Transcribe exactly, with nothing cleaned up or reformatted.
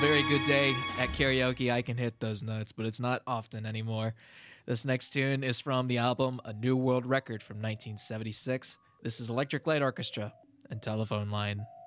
very good day at karaoke, I can hit those notes, but it's not often anymore. This next tune is from the album A New World Record from nineteen seventy-six. This is Electric Light Orchestra and Telephone Line.